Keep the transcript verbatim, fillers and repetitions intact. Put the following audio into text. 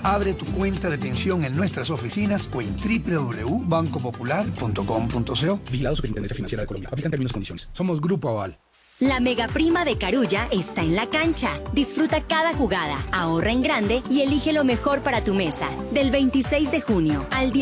Abre tu cuenta de pensión en nuestras oficinas o en doble u doble u doble u punto banco popular punto com punto co. Vigilado Superintendencia Financiera de Colombia. Aplican términos y condiciones. Somos Grupo Aval. La mega prima de Carulla está en la cancha. Disfruta cada jugada, ahorra en grande y elige lo mejor para tu mesa. Del veintiséis de junio al